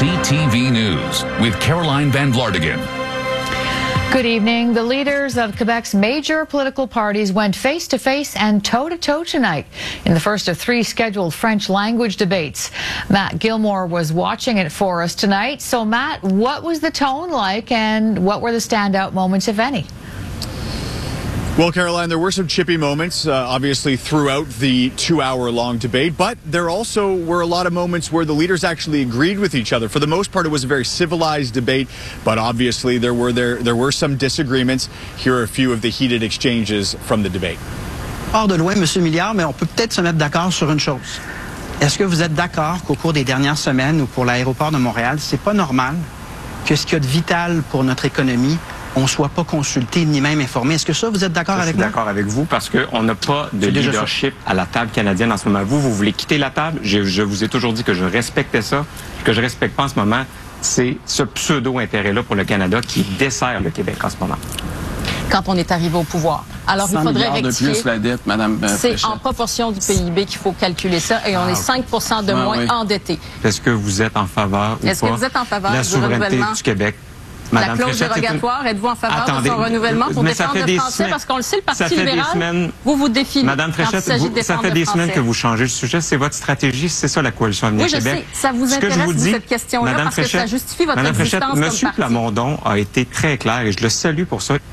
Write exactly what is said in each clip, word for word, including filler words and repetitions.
C T V News with Caroline Van Vlartigan. Good evening. The leaders of Quebec's major political parties went face-to-face and toe-to-toe tonight in the first of three scheduled French language debates. Matt Gilmore was watching it for us tonight. So, Matt, what was the tone like and what were the standout moments, if any? Well, Caroline, there were some chippy moments, uh, obviously, throughout the two-hour-long debate, but there also were a lot of moments where the leaders actually agreed with each other. For the most part, it was a very civilized debate, but obviously there were there there were some disagreements. Here are a few of the heated exchanges from the debate. Hors de loin, Monsieur Milliard, mais on peut peut-être se mettre d'accord sur une chose. Est-ce que vous êtes d'accord qu'au cours des dernières semaines ou pour l'aéroport de Montréal, c'est pas normal que ce qu'il y a de vital pour notre économie, on ne soit pas consulté ni même informé? Est-ce que ça, vous êtes d'accord avec moi? Je suis d'accord avec vous parce qu'on n'a pas de leadership à la table canadienne en ce moment. Vous, vous voulez quitter la table. Je, je vous ai toujours dit que je respectais ça. Ce que je ne respecte pas en ce moment, c'est ce pseudo-intérêt-là pour le Canada qui dessert le Québec en ce moment. Quand on est arrivé au pouvoir. Alors, il faudrait rectifier. De plus la dette, Madame euh, C'est en proportion du P I B qu'il faut calculer ça et on ah, est cinq pour cent de ah, moins oui. endetté. Est-ce que vous êtes en faveur ou pas? Est-ce que vous êtes en faveur la du souveraineté renouvellement du Québec? Madame la clause dérogatoire, êtes-vous en faveur Attendez, de son renouvellement pour défendre le français? Semaines, parce qu'on le sait, le Parti libéral, semaines, vous vous défiez. Madame Fréchette, vous, ça fait des semaines que vous changez le sujet. C'est votre stratégie, c'est ça la coalition Avenir oui, Québec. Oui, je sais. Ça vous intéresse, vous, cette question-là, parce Fréchette, que ça justifie votre Madame existence Fréchette, comme Monsieur parti. Plamondon a été très clair et je le salue pour ça.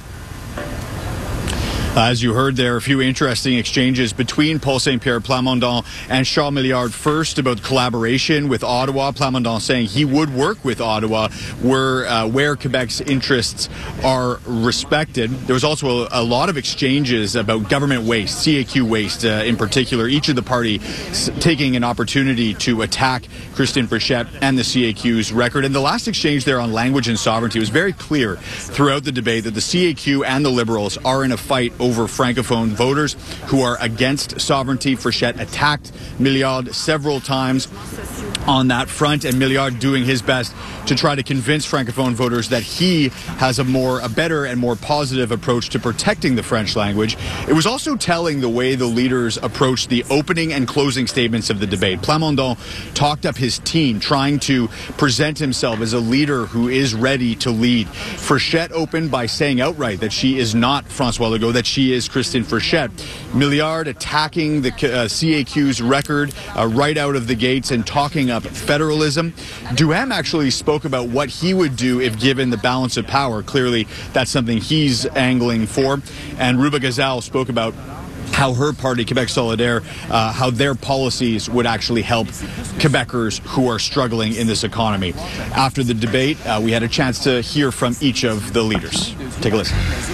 As you heard, there are a few interesting exchanges between Paul Saint-Pierre Plamondon and Charles Milliard. First, about collaboration with Ottawa. Plamondon saying he would work with Ottawa where, uh, where Quebec's interests are respected. There was also a, a lot of exchanges about government waste, C A Q waste uh, in particular. Each of the party taking an opportunity to attack Christine Frechette and the C A Q's record. And the last exchange there on language and sovereignty was very clear throughout the debate that the C A Q and the Liberals are in a fight over Francophone voters who are against sovereignty. Frechette attacked Milliard several times on that front, and Milliard doing his best to try to convince Francophone voters that he has a more, a better and more positive approach to protecting the French language. It was also telling the way the leaders approached the opening and closing statements of the debate. Plamondon talked up his team, trying to present himself as a leader who is ready to lead. Frechette opened by saying outright that she is not François Legault, that she is Christine Frechette. Milliard attacking the uh, C A Q's record uh, right out of the gates and talking up federalism. Duhem actually spoke about what he would do if given the balance of power. Clearly, that's something he's angling for. And Ruba Gazal spoke about how her party, Quebec Solidaire, uh, how their policies would actually help Quebecers who are struggling in this economy. After the debate, uh, we had a chance to hear from each of the leaders. Take a listen.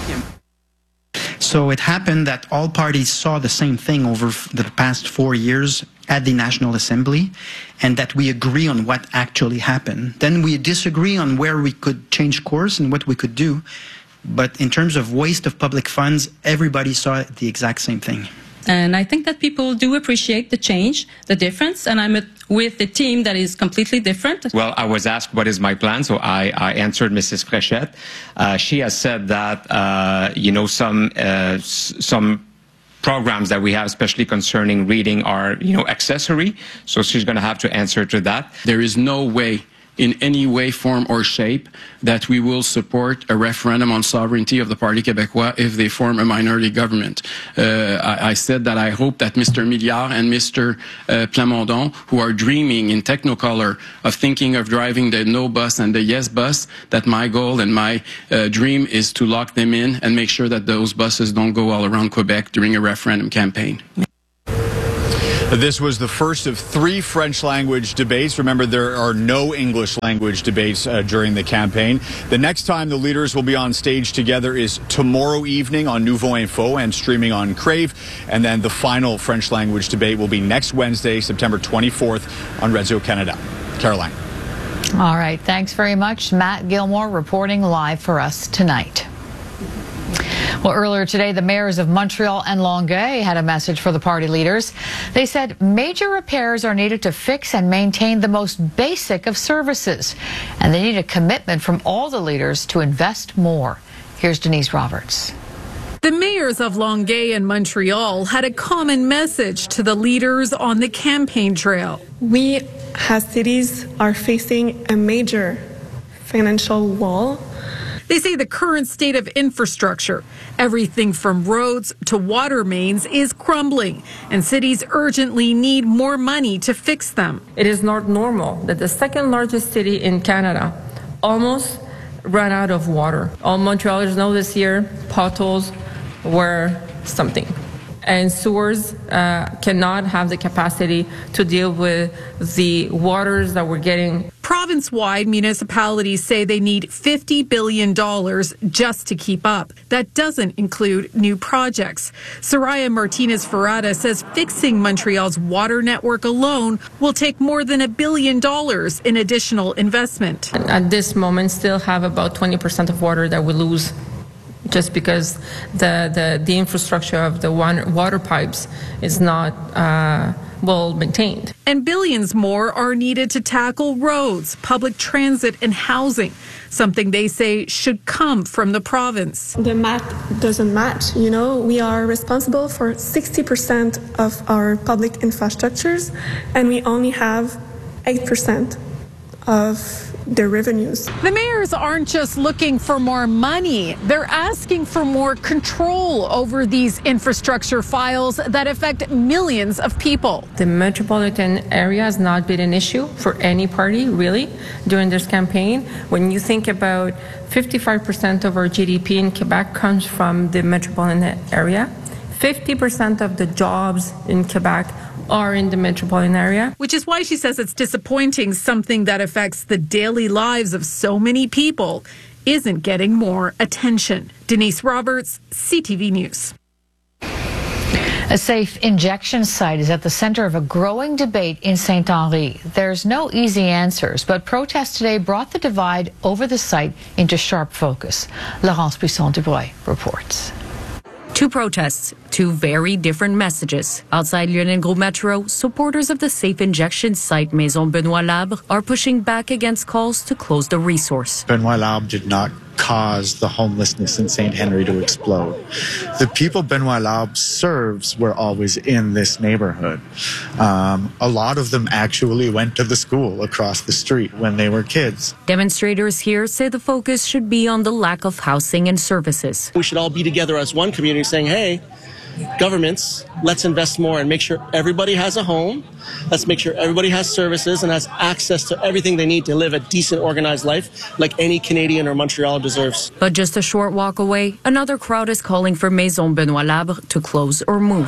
So it happened that all parties saw the same thing over the past four years at the National Assembly, and that we agree on what actually happened. Then we disagree on where we could change course and what we could do. But in terms of waste of public funds, everybody saw the exact same thing. And I think that people do appreciate the change, the difference, and I'm with a team that is completely different. Well, I was asked what is my plan, so I, I answered Missus Frechette. Uh, she has said that, uh, you know, some, uh, some programs that we have, especially concerning reading, are, you know, accessory. So she's going to have to answer to that. There is no way, in any way, form, or shape, that we will support a referendum on sovereignty of the Parti Québécois if they form a minority government. Uh, I, I said that I hope that Mister Milliard and Mister Uh, Plamondon, who are dreaming in Technicolor of thinking of driving the no bus and the yes bus, that my goal and my uh, dream is to lock them in and make sure that those buses don't go all around Quebec during a referendum campaign. This was the first of three French language debates. Remember, there are no English language debates uh, during the campaign. The next time the leaders will be on stage together is tomorrow evening on Nouveau Info and streaming on Crave. And then the final French language debate will be next Wednesday, September twenty-fourth on Radio Canada. Caroline. All right. Thanks very much. Matt Gilmore reporting live for us tonight. Well, earlier today, the mayors of Montreal and Longueuil had a message for the party leaders. They said major repairs are needed to fix and maintain the most basic of services, and they need a commitment from all the leaders to invest more. Here's Denise Roberts. The mayors of Longueuil and Montreal had a common message to the leaders on the campaign trail. We as cities are facing a major financial wall. They say the current state of infrastructure, everything from roads to water mains, is crumbling, and cities urgently need more money to fix them. It is not normal that the second largest city in Canada almost ran out of water. All Montrealers know this year, potholes were something. And sewers uh, cannot have the capacity to deal with the waters that we're getting. Province-wide, municipalities say they need fifty billion dollars just to keep up. That doesn't include new projects. Soraya Martinez-Ferrada says fixing Montreal's water network alone will take more than a billion dollars in additional investment. And at this moment, still have about twenty percent of water that we lose just because the, the, the infrastructure of the water, water pipes is not uh, well maintained. And billions more are needed to tackle roads, public transit, and housing, something they say should come from the province. The math doesn't match. You know, we are responsible for sixty percent of our public infrastructures, and we only have eight percent of their revenues. The mayors aren't just looking for more money. They're asking for more control over these infrastructure files that affect millions of people. The metropolitan area has not been an issue for any party, really, during this campaign. When you think about fifty-five percent of our G D P in Quebec comes from the metropolitan area, fifty percent of the jobs in Quebec are in the metropolitan area. Which is why she says it's disappointing something that affects the daily lives of so many people isn't getting more attention. Denise Roberts, C T V News. A safe injection site is at the center of a growing debate in Saint-Henri. There's no easy answers, but protests today brought the divide over the site into sharp focus. Laurence Buisson-Dubreuil reports. Two protests, two very different messages. Outside Lionel Gros Metro, supporters of the safe injection site Maison Benoit Labre are pushing back against calls to close the resource. Benoit Labre did not cause the homelessness in Saint Henri to explode. The people Benoit Labre serves were always in this neighborhood. Um, a lot of them actually went to the school across the street when they were kids. Demonstrators here say the focus should be on the lack of housing and services. We should all be together as one community saying, hey, governments, let's invest more and make sure everybody has a home. Let's make sure everybody has services and has access to everything they need to live a decent, organized life like any Canadian or Montreal deserves. But just a short walk away, another crowd is calling for Maison Benoit Labre to close or move.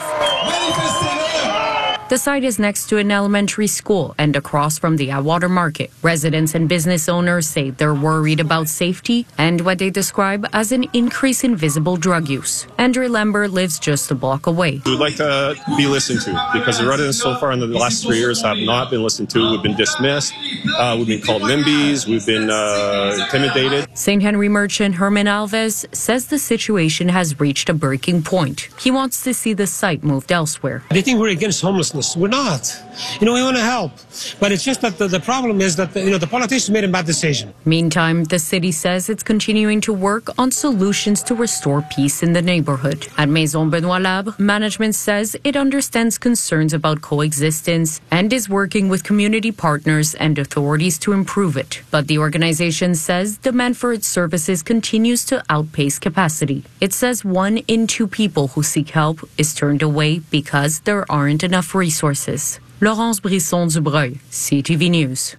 The site is next to an elementary school and across from the Atwater Market. Residents and business owners say they're worried about safety and what they describe as an increase in visible drug use. Andre Lambert lives just a block away. We would like to be listened to because the residents so far in the last three years have not been listened to. We've been dismissed. Uh, we've been called NIMBYs. We've been uh, intimidated. Saint Henri merchant Herman Alves says the situation has reached a breaking point. He wants to see the site moved elsewhere. They think we're against homelessness. We're not. You know, we want to help. But it's just that the, the problem is that, the, you know, the politicians made a bad decision. Meantime, the city says it's continuing to work on solutions to restore peace in the neighborhood. At Maison Benoit Labre, management says it understands concerns about coexistence and is working with community partners and authorities to improve it. But the organization says demand for its services continues to outpace capacity. It says one in two people who seek help is turned away because there aren't enough resources. Laurence Buisson-Dubreuil, C T V News.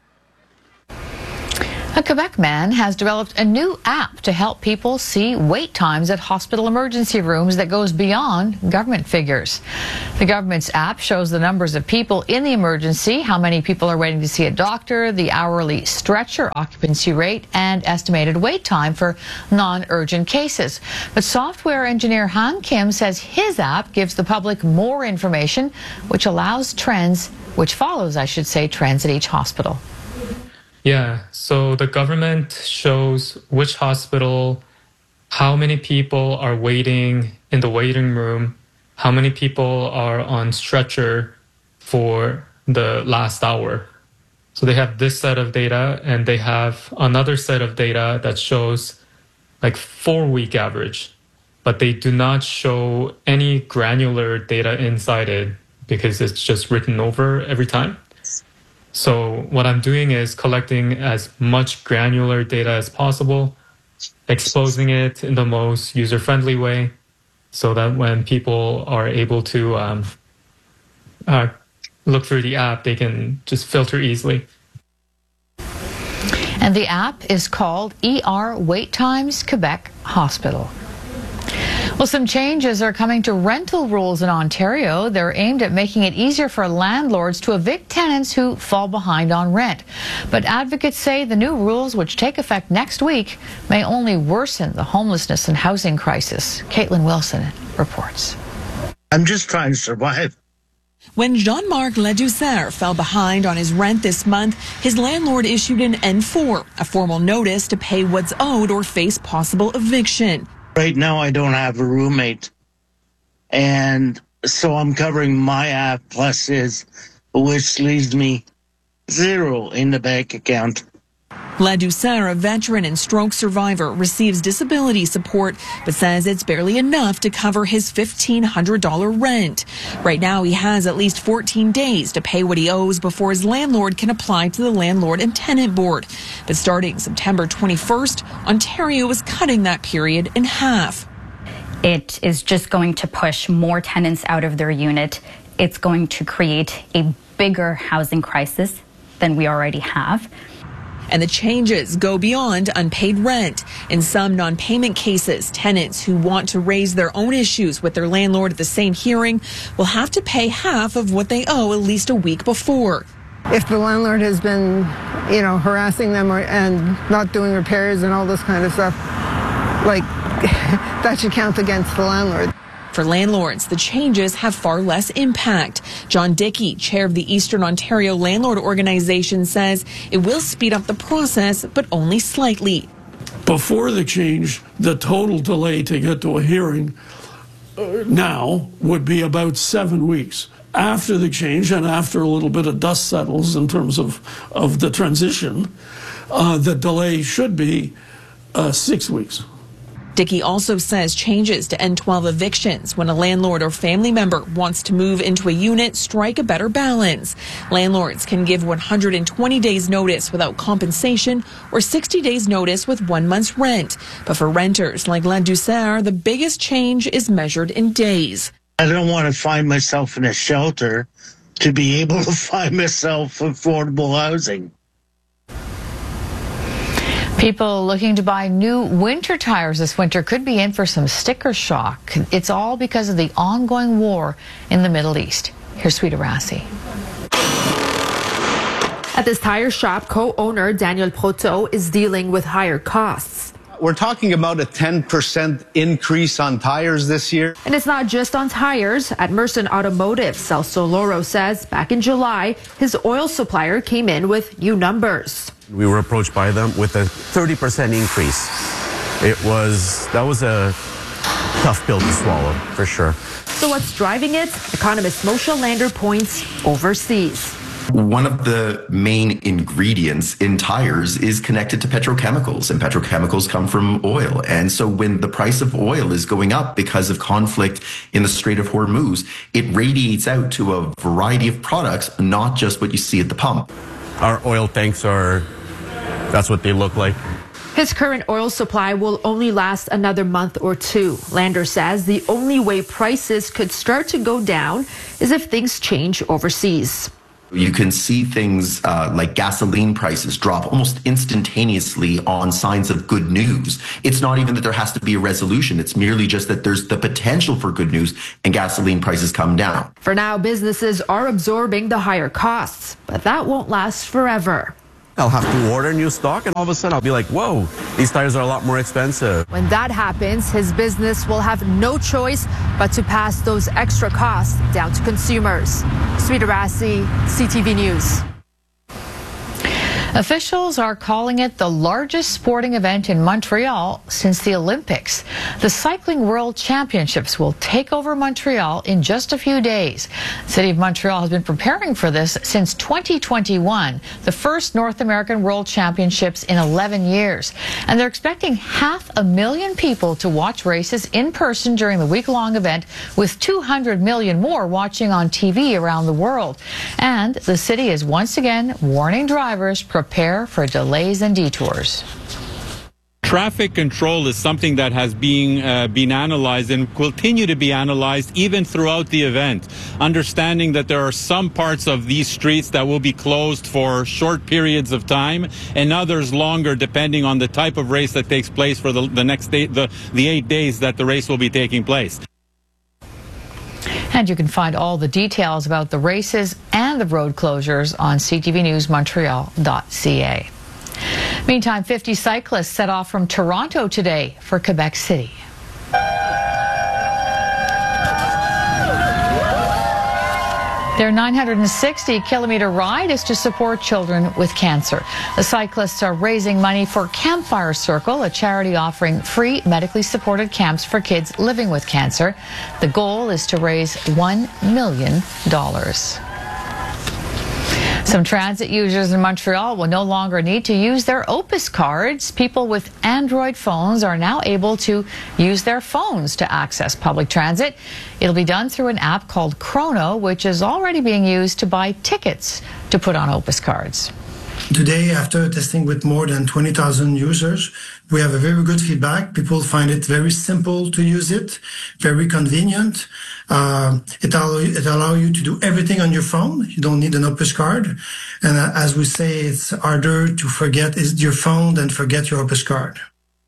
A Quebec man has developed a new app to help people see wait times at hospital emergency rooms that goes beyond government figures. The government's app shows the numbers of people in the emergency, how many people are waiting to see a doctor, the hourly stretcher occupancy rate, and estimated wait time for non-urgent cases. But software engineer Han Kim says his app gives the public more information, which allows trends, which follows, I should say, trends at each hospital. Yeah, so the government shows which hospital, how many people are waiting in the waiting room, how many people are on stretcher for the last hour. So they have this set of data, and they have another set of data that shows like four-week average, but they do not show any granular data inside it because it's just written over every time. So what I'm doing is collecting as much granular data as possible, exposing it in the most user-friendly way so that when people are able to um, uh, look through the app, they can just filter easily. And the app is called E R Wait Times Quebec Hospital. Well, some changes are coming to rental rules in Ontario. They're aimed at making it easier for landlords to evict tenants who fall behind on rent. But advocates say the new rules, which take effect next week, may only worsen the homelessness and housing crisis. Caitlin Wilson reports. I'm just trying to survive. When Jean-Marc Ladouceur fell behind on his rent this month, his landlord issued an N four, a formal notice to pay what's owed or face possible eviction. Right now, I don't have a roommate, and so I'm covering my app plus his, which leaves me zero in the bank account. Ladouceur, a veteran and stroke survivor, receives disability support, but says it's barely enough to cover his fifteen hundred dollars rent. Right now, he has at least fourteen days to pay what he owes before his landlord can apply to the Landlord and Tenant Board. But starting September twenty-first, Ontario is cutting that period in half. It is just going to push more tenants out of their unit. It's going to create a bigger housing crisis than we already have. And the changes go beyond unpaid rent. In some non-payment cases, tenants who want to raise their own issues with their landlord at the same hearing will have to pay half of what they owe at least a week before. If the landlord has been, you know, harassing them or, and not doing repairs and all this kind of stuff, like, that should count against the landlord. For landlords, the changes have far less impact. John Dickey, chair of the Eastern Ontario Landlord Organization, says it will speed up the process, but only slightly. Before the change, the total delay to get to a hearing uh, now would be about seven weeks. After the change and after a little bit of dust settles in terms of, of the transition, uh, the delay should be uh, six weeks. Dickey also says changes to N twelve evictions when a landlord or family member wants to move into a unit strike a better balance. Landlords can give one hundred twenty days notice without compensation or sixty days notice with one month's rent. But for renters like Ladouceur, the biggest change is measured in days. I don't want to find myself in a shelter to be able to find myself affordable housing. People looking to buy new winter tires this winter could be in for some sticker shock. It's all because of the ongoing war in the Middle East. Here's Sweeta Rassi. At this tire shop, co-owner Daniel Proto is dealing with higher costs. We're talking about a ten percent increase on tires this year. And it's not just on tires. At Merson Automotive, Celso Loro says back in July, his oil supplier came in with new numbers. We were approached by them with a thirty percent increase. It was, that was a tough pill to swallow, for sure. So what's driving it? Economist Moshe Lander points overseas. One of the main ingredients in tires is connected to petrochemicals, and petrochemicals come from oil. And so when the price of oil is going up because of conflict in the Strait of Hormuz, it radiates out to a variety of products, not just what you see at the pump. Our oil tanks are, that's what they look like. His current oil supply will only last another month or two. Lander says the only way prices could start to go down is if things change overseas. You can see things uh, like gasoline prices drop almost instantaneously on signs of good news. It's not even that there has to be a resolution. It's merely just that there's the potential for good news and gasoline prices come down. For now, businesses are absorbing the higher costs, but that won't last forever. I'll have to order new stock, and all of a sudden I'll be like, whoa, these tires are a lot more expensive. When that happens, his business will have no choice but to pass those extra costs down to consumers. Sweeta Rassi, C T V News. Officials are calling it the largest sporting event in Montreal since the Olympics. The Cycling World Championships will take over Montreal in just a few days. The City of Montreal has been preparing for this since twenty twenty-one, the first North American World Championships in eleven years. And they're expecting half a million people to watch races in person during the week-long event, with two hundred million more watching on T V around the world. And the city is once again warning drivers, prepare for delays and detours. Traffic control is something that has been uh, been analyzed and continue to be analyzed even throughout the event. Understanding that there are some parts of these streets that will be closed for short periods of time and others longer, depending on the type of race that takes place for the, the next day, the, the eight days that the race will be taking place. And you can find all the details about the races and the road closures on c t v news montreal dot c a. Meantime, fifty cyclists set off from Toronto today for Quebec City. Their nine hundred sixty kilometer ride is to support children with cancer. The cyclists are raising money for Campfire Circle, a charity offering free medically supported camps for kids living with cancer. The goal is to raise one million dollars. Some transit users in Montreal will no longer need to use their Opus cards. People with Android phones are now able to use their phones to access public transit. It'll be done through an app called Chrono, which is already being used to buy tickets to put on Opus cards. Today, after testing with more than twenty thousand users, we have a very good feedback. People find it very simple to use it, very convenient. Uh, it allow it allow you to do everything on your phone. You don't need an Opus card. And uh, as we say, it's harder to forget is your phone than forget your Opus card.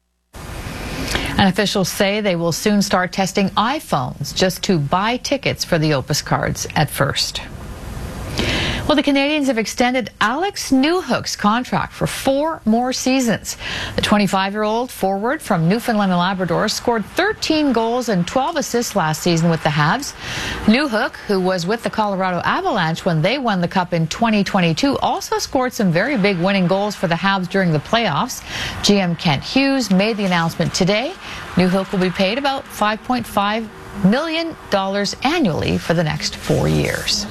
And officials say they will soon start testing iPhones just to buy tickets for the Opus cards at first. Well, the Canadians have extended Alex Newhook's contract for four more seasons. The twenty-five-year-old forward from Newfoundland and Labrador scored thirteen goals and twelve assists last season with the Habs. Newhook, who was with the Colorado Avalanche when they won the Cup in twenty twenty-two, also scored some very big winning goals for the Habs during the playoffs. G M Kent Hughes made the announcement today. Newhook will be paid about five point five million dollars annually for the next four years.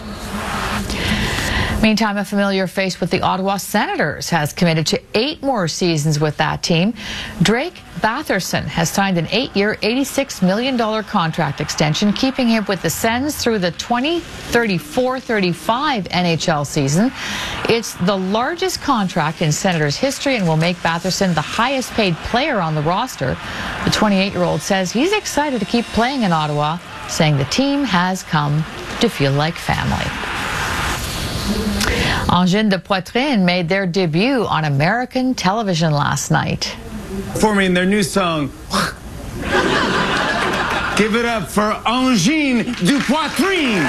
Meantime, a familiar face with the Ottawa Senators has committed to eight more seasons with that team. Drake Batherson has signed an eight-year, eighty-six million dollars contract extension, keeping him with the Sens through the twenty thirty-four thirty-five N H L season. It's the largest contract in Senators history and will make Batherson the highest-paid player on the roster. The twenty-eight-year-old says he's excited to keep playing in Ottawa, saying the team has come to feel like family. Angine de Poitrine made their debut on American television last night. Performing their new song, give it up for Angine de Poitrine.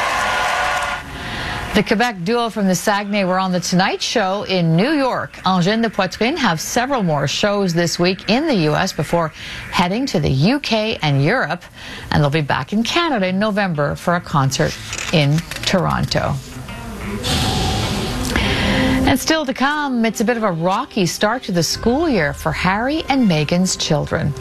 The Quebec duo from the Saguenay were on The Tonight Show in New York. Angine de Poitrine have several more shows this week in the U S before heading to the U K and Europe, and they'll be back in Canada in November for a concert in Toronto. And still to come, it's a bit of a rocky start to the school year for Harry and Meghan's children.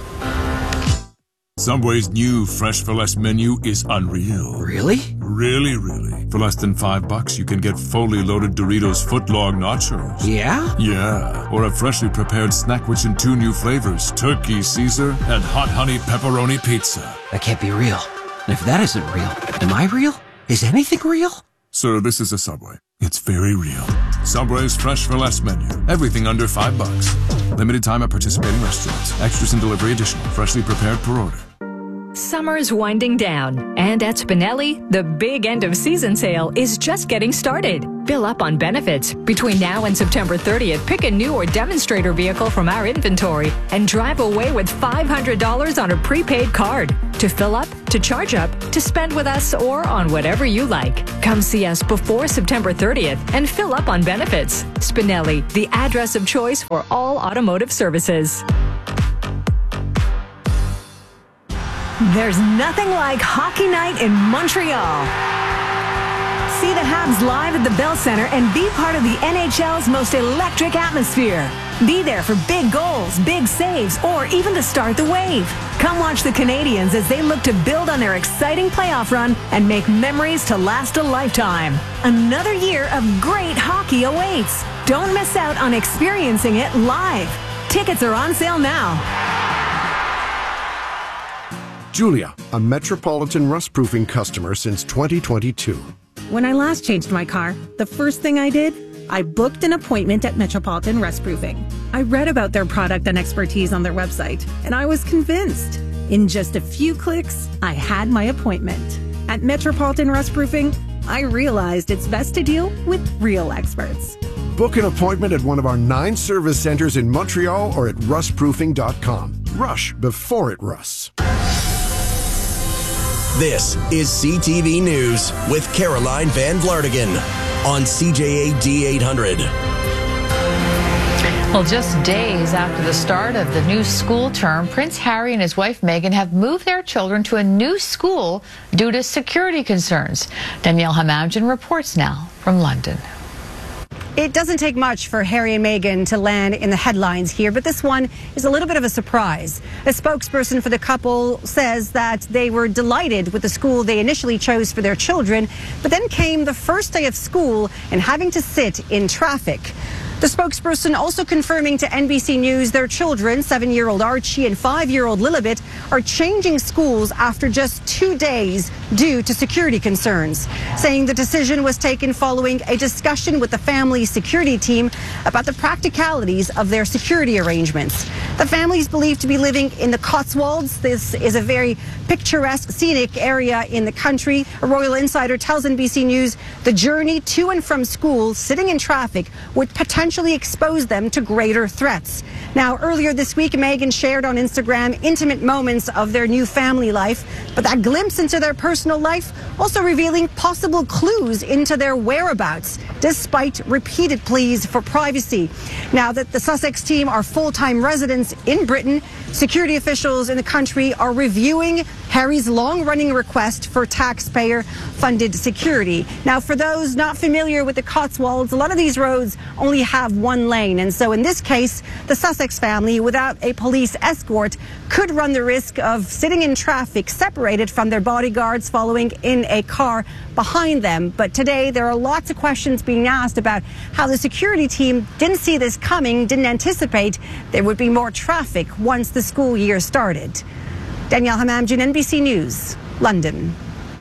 Subway's new Fresh for Less menu is unreal. Really? Really, really. For less than five bucks, you can get fully loaded Doritos footlong nachos. Yeah? Yeah. Or a freshly prepared snackwich in two new flavors, Turkey Caesar and Hot Honey Pepperoni Pizza. That can't be real. And if that isn't real, am I real? Is anything real? Sir, this is a Subway. It's very real. Subway's Fresh for Less menu. Everything under five bucks. Limited time at participating restaurants. Extras and delivery additional. Freshly prepared per order. Summer's winding down, and at Spinelli, the big end of season sale is just getting started. Fill up on benefits. Between now and September thirtieth, pick a new or demonstrator vehicle from our inventory and drive away with five hundred dollars on a prepaid card. To fill up, to charge up, to spend with us, or on whatever you like. Come see us before September thirtieth and fill up on benefits. Spinelli, the address of choice for all automotive services. There's nothing like hockey night in Montreal. See the Habs live at the Bell Center and be part of the N H L's most electric atmosphere. Be there for big goals, big saves, or even to start the wave. Come watch the Canadians as they look to build on their exciting playoff run and make memories to last a lifetime. Another year of great hockey awaits. Don't miss out on experiencing it live. Tickets are on sale now. Julia, a Metropolitan rust-proofing customer since twenty twenty-two. When I last changed my car, the first thing I did, I booked an appointment at Metropolitan Rustproofing. I read about their product and expertise on their website, and I was convinced. In just a few clicks, I had my appointment. At Metropolitan Rustproofing, I realized it's best to deal with real experts. Book an appointment at one of our nine service centers in Montreal or at rust proofing dot com. Rush before it rusts. This is C T V News with Caroline Van Vlartigan on C J A D eight hundred. Well, just days after the start of the new school term, Prince Harry and his wife Meghan have moved their children to a new school due to security concerns. Danielle Hamamdjian reports now from London. It doesn't take much for Harry and Meghan to land in the headlines here, but this one is a little bit of a surprise. A spokesperson for the couple says that they were delighted with the school they initially chose for their children, but then came the first day of school and having to sit in traffic. The spokesperson also confirming to N B C News their children, seven-year-old Archie and five-year-old Lilibet, are changing schools after just two days due to security concerns, saying the decision was taken following a discussion with the family's security team about the practicalities of their security arrangements. The family is believed to be living in the Cotswolds. This is a very picturesque, scenic area in the country. A Royal Insider tells N B C News the journey to and from school, sitting in traffic, would potentially expose them to greater threats. Now, earlier this week, Meghan shared on Instagram intimate moments of their new family life, but that glimpse into their personal life also revealing possible clues into their whereabouts, despite repeated pleas for privacy. Now that the Sussex team are full-time residents in Britain, security officials in the country are reviewing Harry's long-running request for taxpayer-funded security. Now, for those not familiar with the Cotswolds, a lot of these roads only have one lane. And so in this case, the Sussex family, without a police escort, could run the risk of sitting in traffic separated from their bodyguards following in a car behind them. But today, there are lots of questions being asked about how the security team didn't see this coming, didn't anticipate there would be more traffic once the school year started. Danielle Hamamdjian, N B C News, London.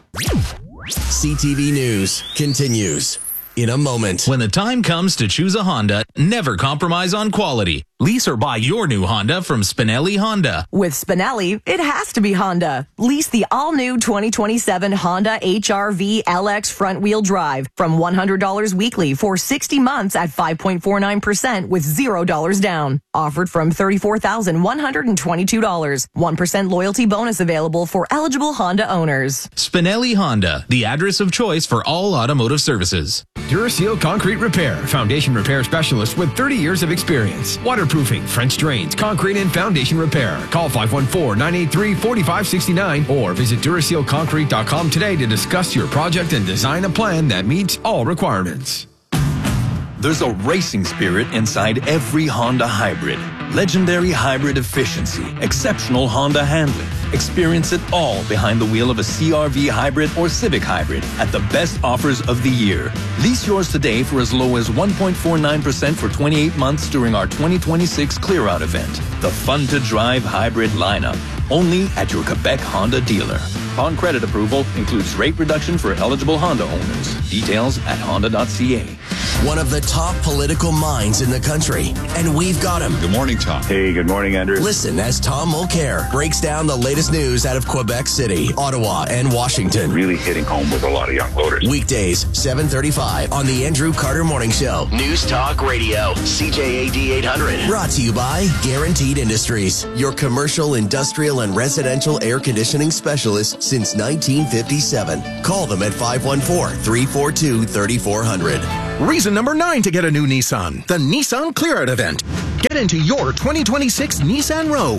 C T V News continues in a moment. When the time comes to choose a Honda, never compromise on quality. Lease or buy your new Honda from Spinelli Honda. With Spinelli, it has to be Honda. Lease the all-new twenty twenty-seven Honda H R V L X front-wheel drive from one hundred dollars weekly for sixty months at five point four nine percent with zero dollars down. Offered from thirty-four thousand one hundred twenty-two dollars. one percent loyalty bonus available for eligible Honda owners. Spinelli Honda, the address of choice for all automotive services. Duraseal Concrete Repair, foundation repair specialist with thirty years of experience. Waterproofing, French drains, concrete and foundation repair. Call five one four, nine eight three, four five six nine or visit Duraseal Concrete dot com today to discuss your project and design a plan that meets all requirements. There's a racing spirit inside every Honda hybrid. Legendary hybrid efficiency, exceptional Honda handling. Experience it all behind the wheel of a C R V hybrid or Civic hybrid at the best offers of the year. Lease yours today for as low as one point four nine percent for twenty-eight months during our twenty twenty-six clear-out event. The fun-to-drive hybrid lineup, only at your Quebec Honda dealer. Upon credit approval, includes rate reduction for eligible Honda owners. Details at honda dot c a. One of the top political minds in the country, and we've got him. Good morning, Tom. Hey, good morning, Andrew. Listen as Tom Mulcair breaks down the latest news out of Quebec City, Ottawa, and Washington. Really hitting home with a lot of young voters. Weekdays, seven thirty-five on the Andrew Carter Morning Show. News Talk Radio, C J A D eight hundred. Brought to you by Guaranteed Industries, your commercial, industrial, and residential air conditioning specialist since nineteen fifty-seven. Call them at five one four, three four two, three four zero zero. Reason number nine to get a new Nissan, the Nissan Clear Out event. Get into your twenty twenty-six Nissan Rogue.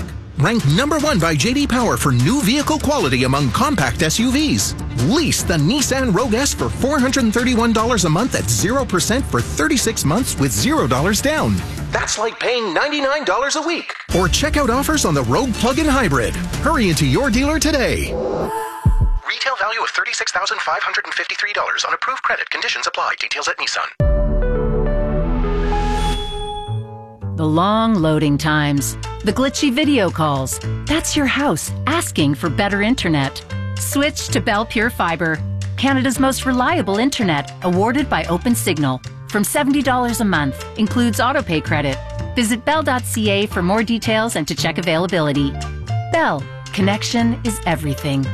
ranked number one by J D Power for new vehicle quality among compact S U Vs. Lease the Nissan Rogue S for four hundred thirty-one dollars a month at zero percent for thirty-six months with zero dollars down. That's like paying ninety-nine dollars a week. Or check out offers on the Rogue Plug-in Hybrid. Hurry into your dealer today. Retail value of thirty-six thousand five hundred fifty-three dollars on approved credit. Conditions apply. Details at Nissan. The long loading times, the glitchy video calls. That's your house asking for better internet. Switch to Bell Pure Fiber, Canada's most reliable internet, awarded by OpenSignal. From seventy dollars a month, includes autopay credit. Visit bell dot c a for more details and to check availability. Bell, connection is everything.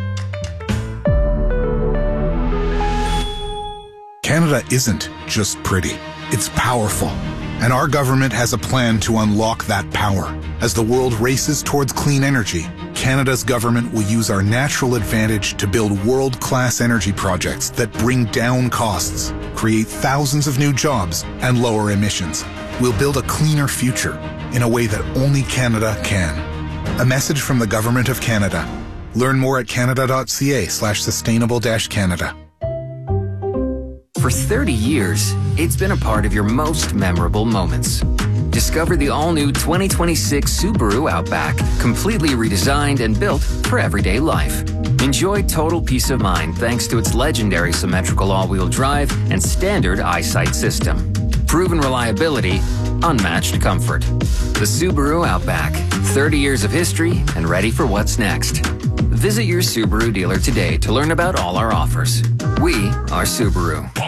Canada isn't just pretty, it's powerful. And our government has a plan to unlock that power. As the world races towards clean energy, Canada's government will use our natural advantage to build world-class energy projects that bring down costs, create thousands of new jobs, and lower emissions. We'll build a cleaner future in a way that only Canada can. A message from the Government of Canada. Learn more at canada dot c a slash sustainable dash Canada. For thirty years, it's been a part of your most memorable moments. Discover the all-new twenty twenty-six Subaru Outback, completely redesigned and built for everyday life. Enjoy total peace of mind thanks to its legendary symmetrical all-wheel drive and standard eyesight system. Proven reliability, unmatched comfort. The Subaru Outback, thirty years of history and ready for what's next. Visit your Subaru dealer today to learn about all our offers. We are Subaru.